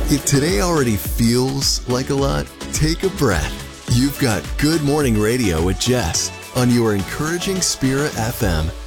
If today already feels like a lot, take a breath. You've got Good Morning Radio with Jess on your Encouraging Spirit FM.